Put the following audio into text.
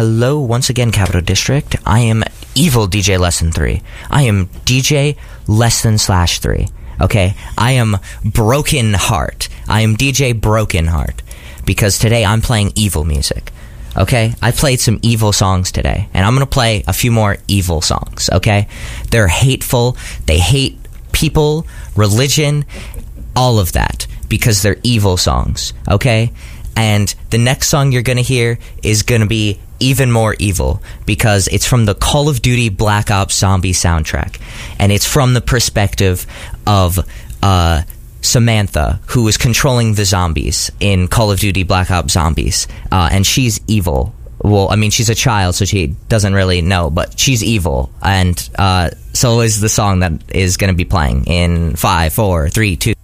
Hello once again, Capital District. I am Evil DJ Less Than 3. I am DJ Less Than /3. Okay? I am Broken Heart. I am DJ Broken Heart. Because today I'm playing evil music. Okay? I played some evil songs today. And I'm going to play a few more evil songs. Okay? They're hateful. They hate people, religion, all of that. Because they're evil songs. Okay? And the next song you're going to hear is going to be even more evil because it's from the Call of Duty Black Ops Zombie soundtrack. And it's from the perspective of Samantha, who is controlling the zombies in Call of Duty Black Ops Zombies. And she's evil. Well, I mean, she's a child, so she doesn't really know, but she's evil. And so is the song that is going to be playing in 5, 4, 3, 2...